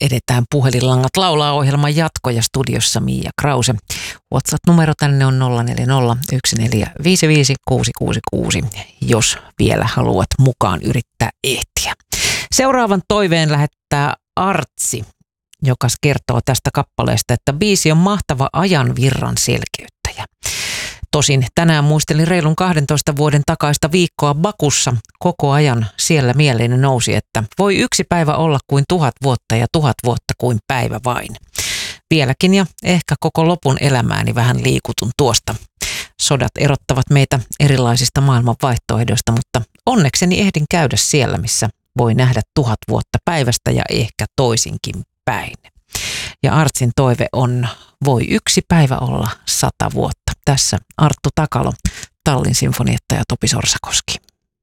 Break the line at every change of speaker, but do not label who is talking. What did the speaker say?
edetään puhelinlangat laulaa ohjelman jatko ja studiossa Mia Krause. WhatsApp-numero tänne on 0401455666, jos vielä haluat mukaan yrittää ehtiä. Seuraavan toiveen lähettää Artsi, joka kertoo tästä kappaleesta, että biisi on mahtava ajan virran selkeyttäjä. Tosin tänään muistelin reilun 12 vuoden takaista viikkoa Bakussa. Koko ajan siellä mieleeni nousi, että voi yksi päivä olla kuin 1000 vuotta ja 1000 vuotta kuin päivä vain. Vieläkin ja ehkä koko lopun elämääni vähän liikutun tuosta. Sodat erottavat meitä erilaisista maailman vaihtoehdoista, mutta onnekseni ehdin käydä siellä, missä voi nähdä 1000 vuotta päivästä ja ehkä toisinkin päin. Ja Artsin toive on, voi yksi päivä olla 100 vuotta. Tässä Arttu Takalo, Tallin sinfonietta ja Topi Sorsakoski.